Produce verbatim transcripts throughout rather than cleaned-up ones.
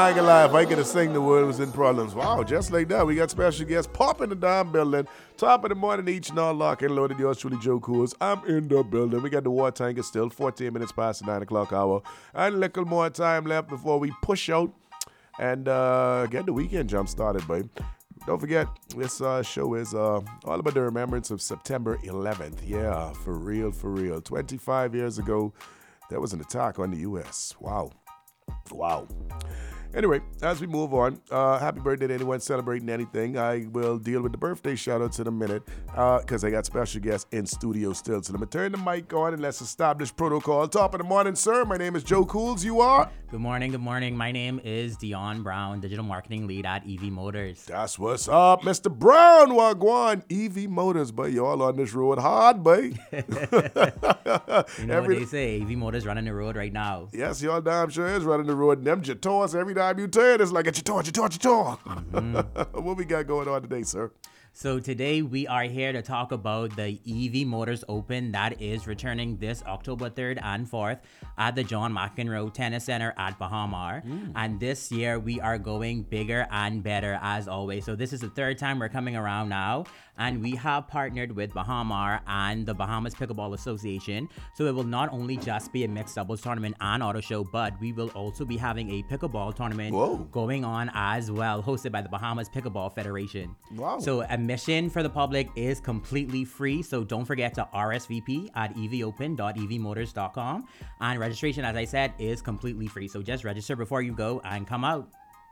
I ain't gonna lie, if I could have sing, the world was in problems. Wow, just like that, we got special guests pop in the damn building. Top of the morning, each and all lock and loaded. Yours truly, Joe Cools. I'm in the building. We got the water tank. It's still fourteen minutes past the nine o'clock hour. And a little more time left before we push out and uh, get the weekend jump started, babe. Don't forget, this uh, show is uh, all about the remembrance of September eleventh. Yeah, for real, for real. twenty-five years ago, there was an attack on the U S. Wow. Wow. Anyway, as we move on, uh, happy birthday to anyone celebrating anything. I will deal with the birthday shout-outs in a minute because uh, I got special guests in studio still. So let me turn the mic on and let's establish protocol. Top of the morning, sir. My name is Joe Cools. You are? Good morning, good morning. My name is Dion Brown, Digital Marketing Lead at E V Motors. That's what's up, Mister Brown. Wagwan, E V Motors, boy. Y'all on this road hard, boy. You know Every, what they say, E V Motors running the road right now. Yes, y'all damn sure is running the road. And them Jators, every time you turn, it's like a Jator, Jator, Jator. Mm-hmm. What we got going on today, sir? So today we are here to talk about the E V Motors Open that is returning this October third and fourth at the John McEnroe Tennis Center at Bahamar. Mm. And this year we are going bigger and better as always. So this is the third time we're coming around now. And we have partnered with Bahamar and the Bahamas Pickleball Association. So it will not only just be a mixed doubles tournament and auto show, but we will also be having a pickleball tournament Whoa. going on as well, hosted by the Bahamas Pickleball Federation. Wow. So admission for the public is completely free. So don't forget to R S V P at e v open dot e v motors dot com. And registration, as I said, is completely free. So just register before you go and come out.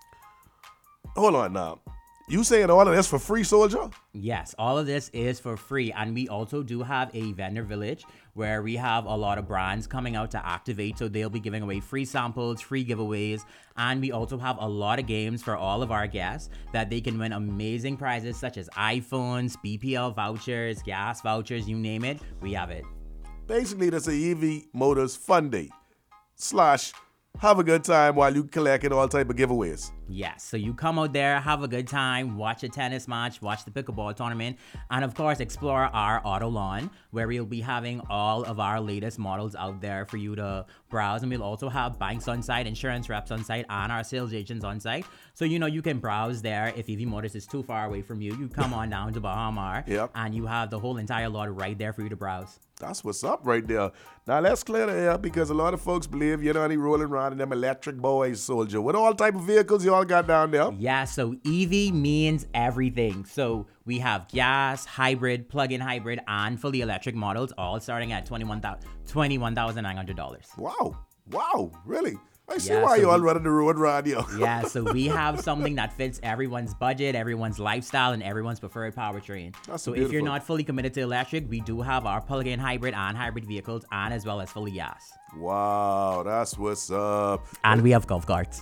Hold on now. You saying all of this for free, soldier? Yes, all of this is for free. And we also do have a vendor village where we have a lot of brands coming out to activate. So they'll be giving away free samples, free giveaways. And we also have a lot of games for all of our guests that they can win amazing prizes such as iPhones, B P L vouchers, gas vouchers, you name it. We have it. Basically, that's a E V Motors Fun Day slash have a good time while you collecting all type of giveaways. Yes, so you come out there, have a good time, watch a tennis match, watch the pickleball tournament, and of course explore our auto lawn where we'll be having all of our latest models out there for you to browse. And we'll also have banks on site, insurance reps on site, and our sales agents on site. So you know you can browse there. If E V Motors is too far away from you, you come on down to Bahamar yep. and you have the whole entire lot right there for you to browse. That's what's up right there. Now let's clear the air because a lot of folks believe you're only rolling around in them electric boys, soldier. What all type of vehicles y'all got down there? Yeah, so E V means everything. So we have gas, hybrid, plug-in hybrid, and fully electric models, all starting at twenty-one thousand nine hundred dollars. Wow. Wow. Really? I see yeah, why so you all we, running the road around here. Yeah, so we have something that fits everyone's budget, everyone's lifestyle, and everyone's preferred powertrain. That's so beautiful. If you're not fully committed to electric, we do have our plug-in hybrid and hybrid vehicles, and as well as fully gas. Wow, that's what's up. And we have golf carts.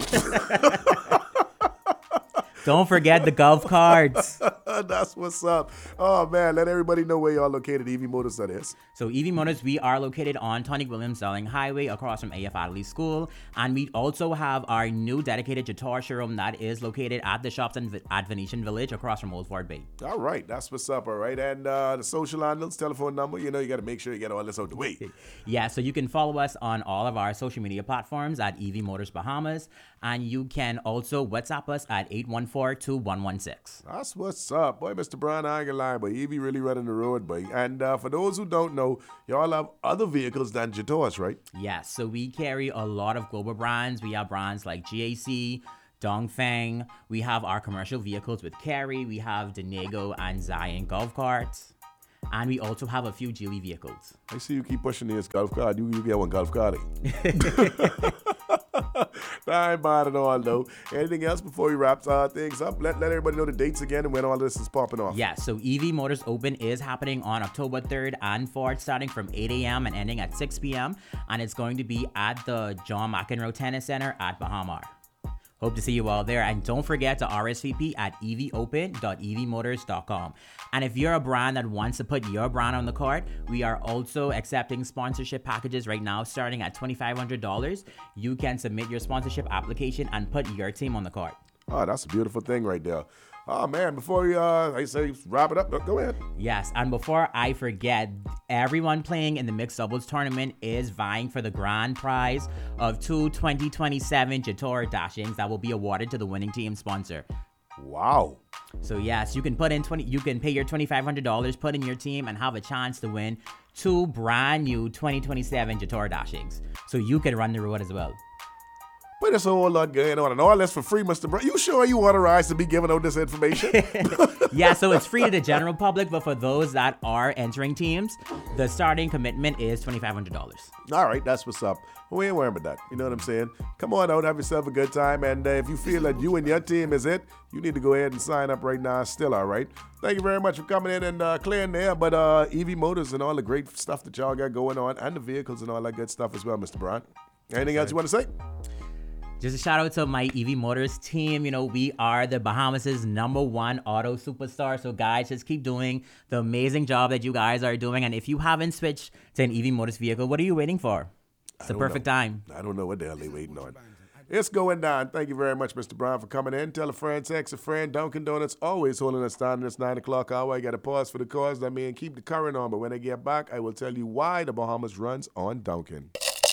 Don't forget the golf carts. That's what's up. Oh, man, let everybody know where y'all located, E V Motors, that is. So E V Motors, we are located on Tony Williams Darling Highway across from A F Adderley School. And we also have our new dedicated Jator showroom that is located at the shops at Venetian Village across from Old Fort Bay. All right, that's what's up, all right. And uh, the social handles, telephone number, you know, you got to make sure you get all this out the way. Yeah, so you can follow us on all of our social media platforms at E V Motors Bahamas. And you can also WhatsApp us at eight one four, two one one six. That's what's up. Boy, Mister Brown, I ain't gonna lie, but E V really running the road, boy. And uh, for those who don't know, y'all have other vehicles than Jators, right? Yes, so we carry a lot of global brands. We have brands like G A C, Dongfeng. We have our commercial vehicles with Carry. We have Denego and Zion golf carts. And we also have a few Geely vehicles. I see you keep pushing this golf cart. You, you get one golf cart. I ain't bad at all, though. Anything else before we wrap uh, things up? Let, let everybody know the dates again and when all this is popping off. Yeah, so E V Motors Open is happening on October third and fourth, starting from eight a.m. and ending at six p.m. And it's going to be at the John McEnroe Tennis Center at Bahamar. Hope to see you all there. And don't forget to R S V P at e v open dot e v motors dot com. And if you're a brand that wants to put your brand on the card, we are also accepting sponsorship packages right now starting at twenty-five hundred dollars. You can submit your sponsorship application and put your team on the card. Oh, that's a beautiful thing right there. Oh, man, before we, uh, I say, wrap it up, go ahead. Yes, and before I forget, everyone playing in the mixed doubles tournament is vying for the grand prize of two twenty twenty-seven Jator Dashings that will be awarded to the winning team sponsor. Wow. So yes, you can put in twenty. You can pay your twenty-five hundred dollars, put in your team, and have a chance to win two brand new twenty twenty-seven Jator Dashings. So you can run the road as well. But there's a whole lot going on, and all that's for free, Mister Brown. You sure you authorized to be giving out this information? Yeah, so it's free to the general public, but for those that are entering teams, the starting commitment is twenty-five hundred dollars. All right, that's what's up. We ain't worrying about that. You know what I'm saying? Come on out, have yourself a good time, and uh, if you feel that you and your team is it, you need to go ahead and sign up right now. Still all right. Thank you very much for coming in and uh, clearing the air, but uh, E V Motors and all the great stuff that y'all got going on, and the vehicles and all that good stuff as well, Mister Brown. Anything else you want to say? Just a shout out to my E V Motors team. You know, we are the Bahamas' number one auto superstar. So guys, just keep doing the amazing job that you guys are doing. And if you haven't switched to an E V Motors vehicle, what are you waiting for? It's the perfect know. time. I don't know what the hell they're waiting on. It's going down. Thank you very much, Mister Brown, for coming in. Tell a friend, text a friend. Dunkin' Donuts always holding us down in this nine o'clock hour. I got to pause for the cause. I mean, keep the current on. But when I get back, I will tell you why the Bahamas runs on Dunkin'.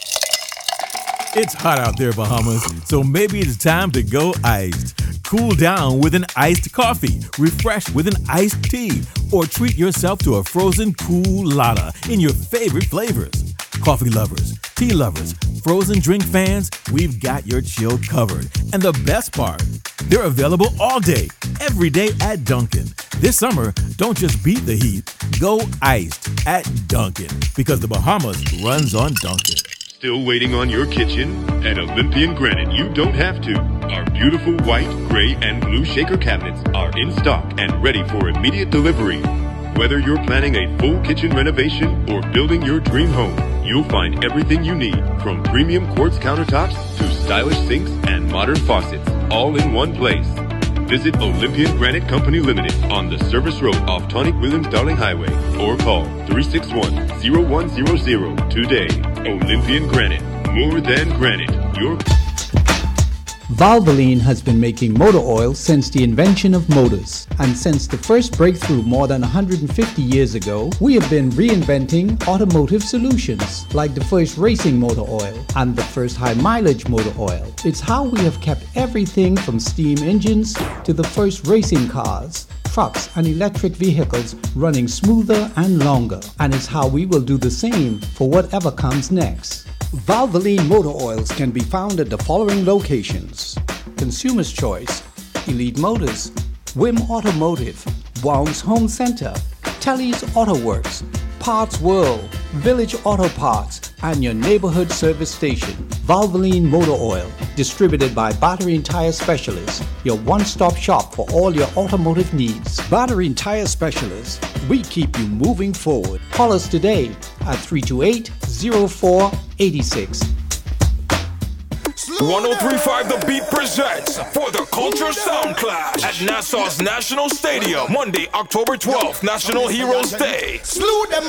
It's hot out there, Bahamas, so maybe it's time to go iced. Cool down with an iced coffee, refresh with an iced tea, or treat yourself to a frozen coolada in your favorite flavors. Coffee lovers, tea lovers, frozen drink fans, we've got your chill covered. And the best part, they're available all day, every day at Dunkin'. This summer, don't just beat the heat, go iced at Dunkin', because the Bahamas runs on Dunkin'. Still waiting on your kitchen? At Olympian Granite, you don't have to. Our beautiful white, gray, and blue shaker cabinets are in stock and ready for immediate delivery. Whether you're planning a full kitchen renovation or building your dream home, you'll find everything you need, from premium quartz countertops to stylish sinks and modern faucets, all in one place. Visit Olympian Granite Company Limited on the Service Road off Tonic-Williams-Darling Highway or call three six one, zero one zero zero today. Olympian Granite, more than granite. Your Valvoline has been making motor oil since the invention of motors. And since the first breakthrough more than one hundred fifty years ago, we have been reinventing automotive solutions, like the first racing motor oil and the first high mileage motor oil. It's how we have kept everything from steam engines to the first racing cars, trucks and electric vehicles running smoother and longer. And it's how we will do the same for whatever comes next. Valvoline motor oils can be found at the following locations: Consumer's Choice, Elite Motors, Wim Automotive, Wounds Home Center, Telly's Auto Works, Parts World, Village Auto Parts, and your neighborhood service station. Valvoline Motor Oil, distributed by Battery and Tire Specialists, your one-stop shop for all your automotive needs. Battery and Tire Specialists, we keep you moving forward. Call us today at three two eight, zero four eight six. one oh three point five The Beat presents For the Culture Sound Clash at Nassau's National Stadium, Monday, October twelfth, National Heroes Day. Slew them